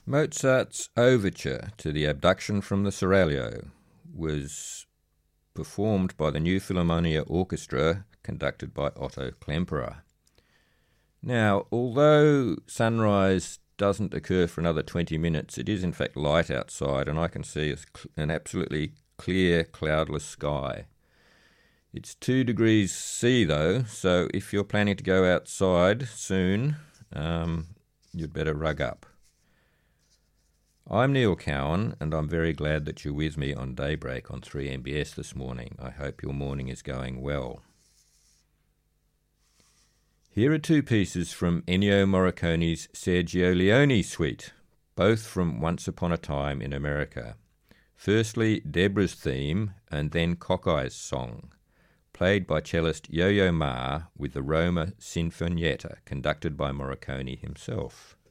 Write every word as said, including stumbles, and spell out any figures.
Mozart's overture to the Abduction from the Seraglio was performed by the New Philharmonia Orchestra, conducted by Otto Klemperer. Now, although sunrise doesn't occur for another twenty minutes, it is in fact light outside, and I can see an absolutely clear, cloudless sky. It's two degrees C though, so if you're planning to go outside soon, um, you'd better rug up. I'm Neil Cowan, and I'm very glad that you're with me on Daybreak on three M B S this morning. I hope your morning is going well. Here are two pieces from Ennio Morricone's Sergio Leone suite, both from Once Upon a Time in America. Firstly, Deborah's theme, and then Cockeyes' song, played by cellist Yo-Yo Ma with the Roma Sinfonietta, conducted by Morricone himself.